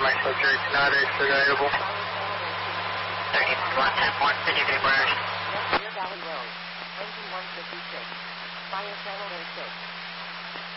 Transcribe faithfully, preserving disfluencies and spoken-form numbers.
my subject not expeditable. thirty-one ten one, fifty-three British. Deer Valley Road, engine one fifty-six. Fire channel oh six.